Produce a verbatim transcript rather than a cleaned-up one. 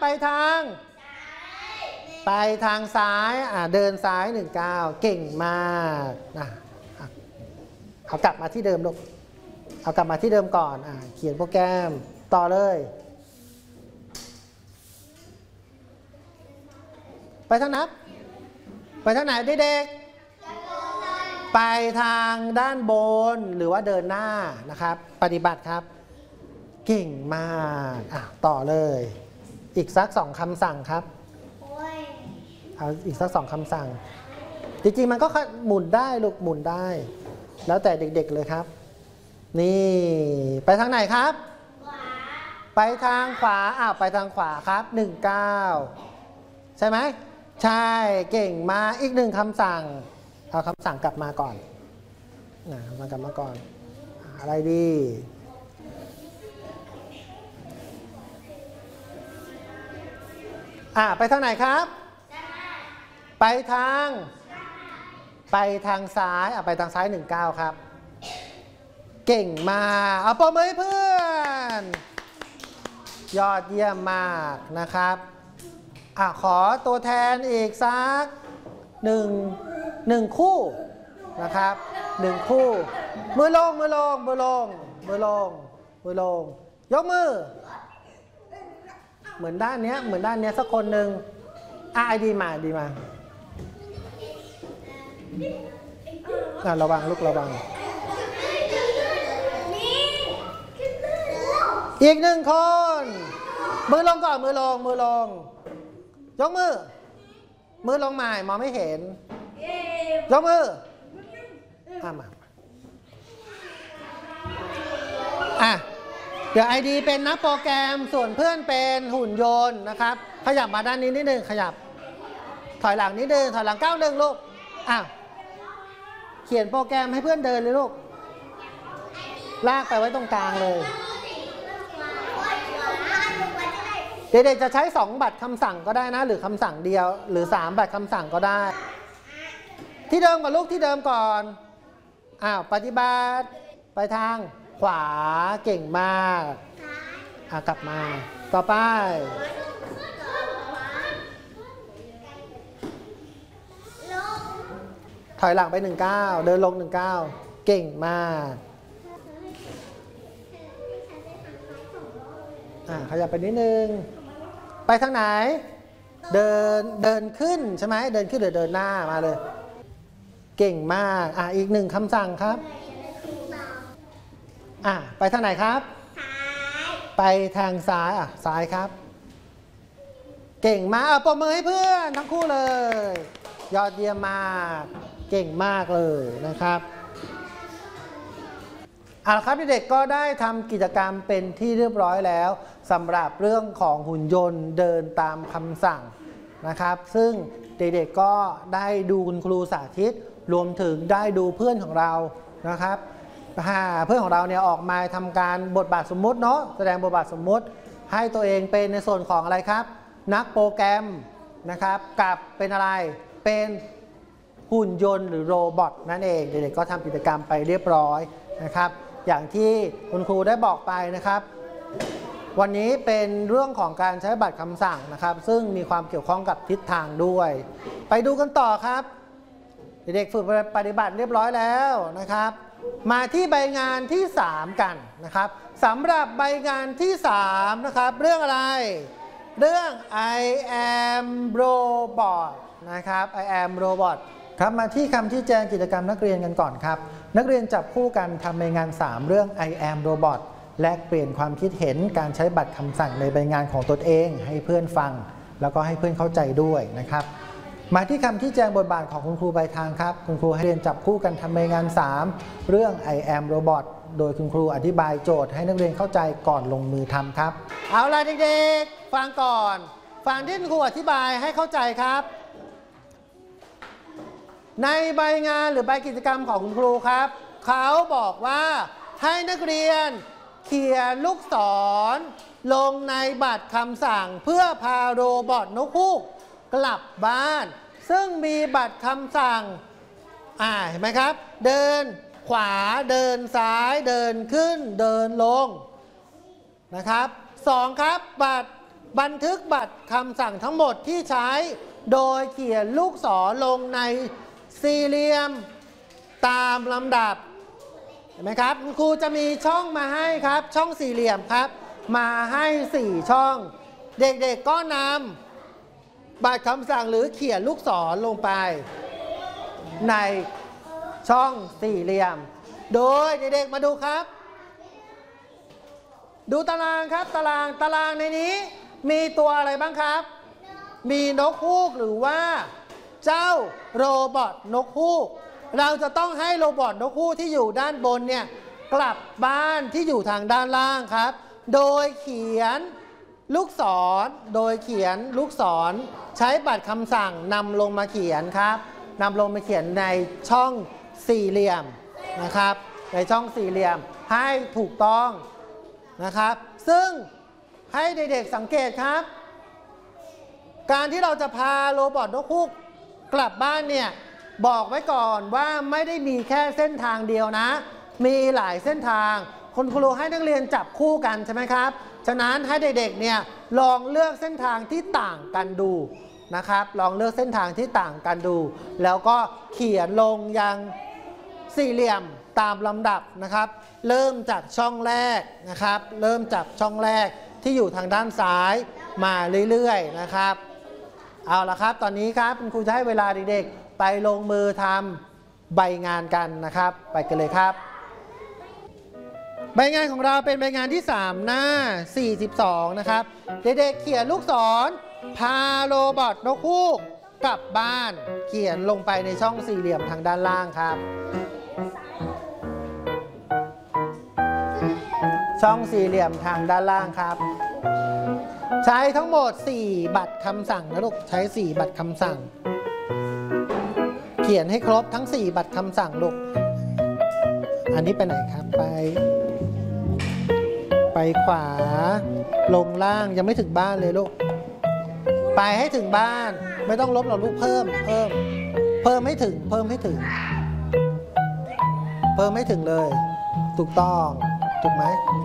ไปทางไปทางซ้ายอ่าเดินซ้ายหนึ่งก้าวเก่งมากนะเอากลับมาที่เดิมลูกเอากลับมาที่เดิมก่อนอ่าเขียนโปรแกรมต่อเลยไปทางนับไปทางไหนเด็กๆไปทางด้านบนหรือว่าเดินหน้านะครับปฏิบัติครับเก่งมากอ่ะต่อเลยอีกสักสองคำสั่งครับเอาอีกสักสองคำสั่งจริงๆมันก็หมุนได้ลูกหมุนได้แล้วแต่เด็กๆเลยครับนี่ไปทางไหนครับไปทางขวาอ้าวไปทางขวาครับหนึ่งเก้าใช่ไหมใช่เก่งมาอีกหนึ่งคำสั่งเอาคำสั่งกลับมาก่อนนะคำสั่งกลับมาก่อนอะไรดีอ่าไปทางไหนครับไปทางไปทางซ้ายอ่ะไปทางซ้ายหนึ่งเก้าครับเก่งมากเอาปรบมือให้เพื่อนยอดเยี่ยมมากนะครับอ่ะขอตัวแทนอีกสักหนึ่งหนึ่งคู่นะครับหนึ่งคู่มือลงมือลงมือลงมือลงมือลงยกมือเหมือนด้านเนี้ยเหมือนด้านเนี้ยสักคนหนึ่งอ่ะไอดีมาดีมาอ่ะระวังลูกระวังอีกหนึ่งคนมือลงก่อนมือลงมือลงยกมือมือลงใหม่มองไม่เห็นยกมืออ่ะมาอ่ะเดี๋ยวไอดีเป็นนักโปรแกรมส่วนเพื่อนเป็นหุ่นยนต์นะครับขยับมาด้านนี้นิดนึงขยับถอยหลังนิดนึงถอยหลังก้าวหนึ่งลูกอ่ะเขียนโปรแกรมให้เพื่อนเดินเลยลูกลากไปไว้ตรงกลางเลยเด็กๆจะใช้สองบัตรคำสั่งก็ได้นะหรือคำสั่งเดียวหรือสามบัตรคำสั่งก็ได้ที่เดิมก่อนลูกที่เดิมก่อนอ้าวปฏิบัติไปทางขวาเก่งมากอ่ะกลับมาต่อไปถอยหลังไปหนึ่งก้าวเดินลงหนึ่งก้าวเก่งมากอ่ะขยับไปนิดนึงไปทางไหนเดินเดินขึ้นใช่ไหมเดินขึ้นหรือเดินหน้ามาเลยเก่งมากอ่ะอีกหนึ่งคำสั่งครับอ่ะไปทางไหนครับไปทางซ้ายอ่ะซ้ายครับเก่งมากอ่ะปรบมือให้เพื่อนทั้งคู่เลยยอดเยี่ยมมากเก่งมากเลยนะครับเอาละครับเด็กๆก็ได้ทำกิจกรรมเป็นที่เรียบร้อยแล้วสำหรับเรื่องของหุ่นยนต์เดินตามคำสั่งนะครับซึ่งเด็กๆก็ได้ดูคุณครูสาธิตรวมถึงได้ดูเพื่อนของเรานะครับเพื่อนของเราเนี่ยออกมาทำการบทบาทสมมุติเนาะแสดงบทบาทสมมุติให้ตัวเองเป็นในส่วนของอะไรครับนักโปรแกรมนะครับกับเป็นอะไรเป็นหุ่นยนต์หรือโรบอทนั่นเองเด็กๆก็ทำกิจกรรมไปเรียบร้อยนะครับอย่างที่คุณครูได้บอกไปนะครับวันนี้เป็นเรื่องของการใช้บัตรคำสั่งนะครับซึ่งมีความเกี่ยวข้องกับทิศทางด้วยไปดูกันต่อครับเด็กๆฝึกปฏิบัติเรียบร้อยแล้วนะครับมาที่ใบงานที่สามกันนะครับสำหรับใบงานที่สามนะครับเรื่องอะไรเรื่อง I am robot นะครับ I am robot ครับมาที่คำที่แจ้งกิจกรรมนักเรียนกันก่อนครับนักเรียนจับคู่กันทำในงานสามเรื่อง I am robot แลกเปลี่ยนความคิดเห็นการใช้บัตรคำสั่งในใบงานของตนเองให้เพื่อนฟังแล้วก็ให้เพื่อนเข้าใจด้วยนะครับมาที่คำที่แจ้งบทบาทของคุณครูปลายทางครับคุณครูให้เรียนจับคู่กันทำในงานสามเรื่อง I am robot โดยคุณครูอธิบายโจทย์ให้นักเรียนเข้าใจก่อนลงมือทำครับเอาล่ะเด็กๆฟังก่อนฟังที่คุณครูอธิบายให้เข้าใจครับในใบงานหรือใบกิจกรรมของคุณครูครับเขาบอกว่าให้นักเรียนเขียนลูกศรลงในบัตรคำสั่งเพื่อพาโรบอทนกฮูกกลับบ้านซึ่งมีบัตรคำสั่งอ่าเห็นไหมครับเดินขวาเดินซ้ายเดินขึ้นเดินลงนะครับสองครับบัตรบันทึกบัตรคำสั่งทั้งหมดที่ใช้โดยเขียนลูกศรลงในสี่เหลี่ยมตามลำดับเห็นไหมครับคุณครูจะมีช่องมาให้ครับช่องสี่เหลี่ยมครับมาให้สี่ช่องเด็กๆก็นำบัตรคำสั่งหรือเขียนลูกศรลงไปในช่องสี่เหลี่ยมโดยเด็กๆมาดูครับดูตารางครับตารางตารางในนี้มีตัวอะไรบ้างครับมีนกฮูกหรือว่าเจ้าโรบอทนกฮูกเราจะต้องให้โรบอทนกฮูกที่อยู่ด้านบนเนี่ยกลับบ้านที่อยู่ทางด้านล่างครับโดยเขียนลูกศรโดยเขียนลูกศรใช้บัตรคำสั่งนำลงมาเขียนครับนำลงมาเขียนในช่องสี่เหลี่ยมนะครับในช่องสี่เหลี่ยมให้ถูกต้องนะครับซึ่งให้เด็กๆสังเกตครับการที่เราจะพาโรบอทนกฮูกกลับบ้านเนี่ยบอกไว้ก่อนว่าไม่ได้มีแค่เส้นทางเดียวนะมีหลายเส้นทางคุณครูให้นักเรียนจับคู่กันใช่ไหมครับฉะนั้นให้เด็กๆเนี่ยลองเลือกเส้นทางที่ต่างกันดูนะครับลองเลือกเส้นทางที่ต่างกันดูแล้วก็เขียนลงยังสี่เหลี่ยมตามลำดับนะครับเริ่มจากช่องแรกนะครับเริ่มจากช่องแรกที่อยู่ทางด้านซ้ายมาเรื่อยๆนะครับเอาละครับตอนนี้ครับคุณครูจะให้เวลาเด็กๆไปลงมือทำใบงานกันนะครับไปกันเลยครับใบงานของเราเป็นใบงานที่สามหน้าสี่สิบสองนะครับเด็กๆเขียนลูกศรพาโรบอทนกฮูกกลับบ้านเขียนลงไปในช่องสี่เหลี่ยมทางด้านล่างครับช่องสี่เหลี่ยมทางด้านล่างครับใช้ทั้งหมดสี่บัตรคำสั่งนะลูกใช้สี่บัตรคำสั่งเขียนให้ครบทั้งสี่บัตรคำสั่งลูกอันนี้ไปไหนครับไปไปขวาลงล่างยังไม่ถึงบ้านเลยลูกไปให้ถึงบ้านไม่ต้องลบหรอกลูกเพิ่มเพิ่มเพิ่มให้ถึงเพิ่มให้ถึงเพิ่มให้ถึงเลยถูกต้องถูกไหม